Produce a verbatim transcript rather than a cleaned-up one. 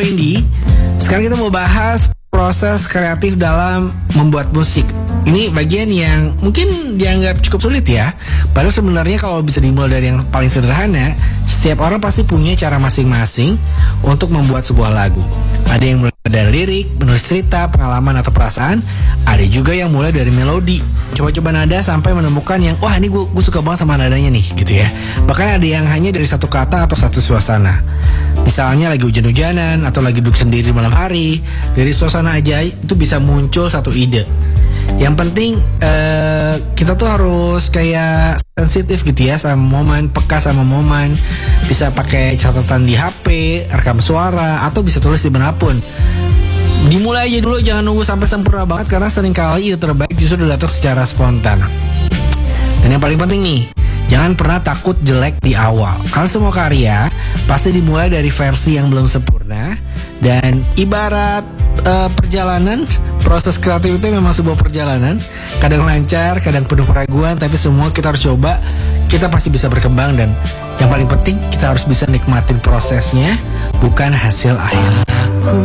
Indi. Sekarang kita mau bahas proses kreatif dalam membuat musik. Ini bagian yang mungkin dianggap cukup sulit ya. Padahal sebenarnya kalau bisa dimulai dari yang paling sederhana, setiap orang pasti punya cara masing-masing untuk membuat sebuah lagu. Ada yang mulai dari lirik, menulis cerita, pengalaman atau perasaan. Ada juga yang mulai dari melodi, coba-coba nada sampai menemukan yang wah ini gue, gue suka banget sama nadanya nih gitu ya. Bahkan ada yang hanya dari satu kata atau satu suasana. Misalnya lagi hujan-hujanan atau lagi duduk sendiri malam hari, dari suasana aja itu bisa muncul satu ide. Yang penting uh, kita tuh harus kayak sensitif gitu ya sama momen, peka sama momen. Bisa pakai catatan di H P, rekam suara, atau bisa tulis dimanapun. Dimulai aja dulu, jangan nunggu sampai sempurna banget, karena seringkali ide terbaik justru datang secara spontan. Dan yang paling penting nih, jangan pernah takut jelek di awal. Karena semua karya pasti dimulai dari versi yang belum sempurna. Dan ibarat uh, perjalanan, proses kreatif itu memang sebuah perjalanan. Kadang lancar, kadang penuh keraguan, tapi semua kita harus coba. Kita pasti bisa berkembang, dan yang paling penting kita harus bisa nikmatin prosesnya, bukan hasil akhir.